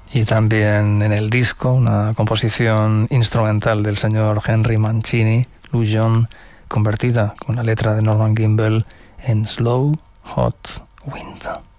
Y también en el disco, una composición instrumental del señor Henry Mancini, Illusion, convertida con la letra de Norman Gimbel en Slow Hot Wind.